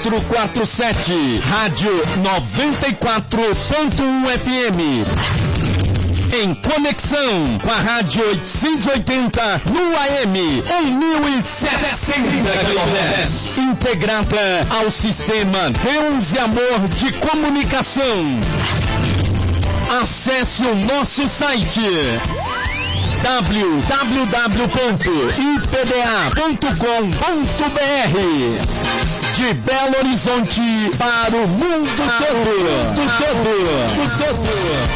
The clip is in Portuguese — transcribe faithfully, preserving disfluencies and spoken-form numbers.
quatro quatro sete, Rádio noventa e quatro ponto um F M. Em conexão com a Rádio oitocentos e oitenta no A M mil e sessenta quilohertz. Integrada ao sistema Deus e Amor de Comunicação. Acesse o nosso site w w w ponto i p d a ponto com ponto b r. De Belo Horizonte para o mundo todo. Do todo. Do todo.